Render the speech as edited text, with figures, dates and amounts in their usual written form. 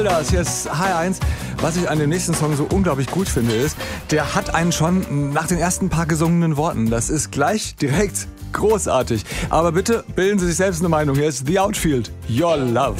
Das hier ist HR1. Was ich an dem nächsten Song so unglaublich gut finde, ist, der hat einen schon nach den ersten paar gesungenen Worten. Das ist gleich direkt großartig. Aber bitte bilden Sie sich selbst eine Meinung. Hier ist The Outfield, Your Love.